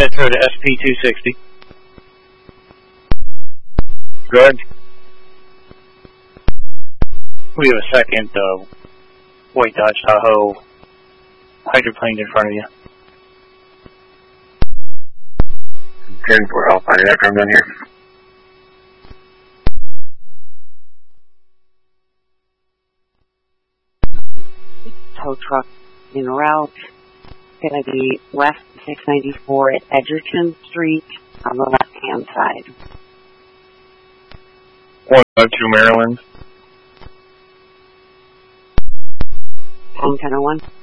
Metro to SP260. Good. We have a second white Dodge Tahoe hydroplaned in front of you. 10-4, I'll find it after I'm done here. Tow truck en route. Going to be west 694 at Edgerton Street on the left-hand side. 102 Maryland. 10-1.